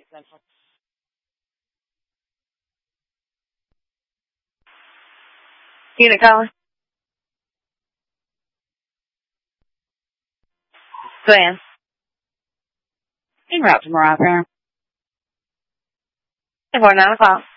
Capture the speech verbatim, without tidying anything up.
Unit calling. Glenn. En route to Mariah Fair. Before nine o'clock.